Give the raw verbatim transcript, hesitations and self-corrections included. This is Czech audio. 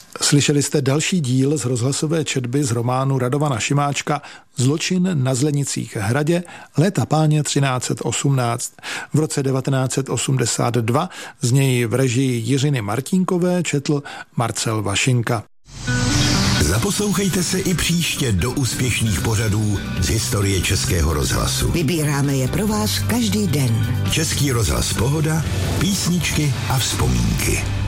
Slyšeli jste další díl z rozhlasové četby z románu Radovana Šimáčka Zločin na Zlenicích hradě léta páně třináct set osmnáct. V roce devatenáct set osmdesát dva z něj v režii Jiřiny Martínkové četl Marcel Vašinka. Zaposlouchejte se i příště do úspěšných pořadů z historie Českého rozhlasu. Vybíráme je pro vás každý den. Český rozhlas Pohoda, písničky a vzpomínky.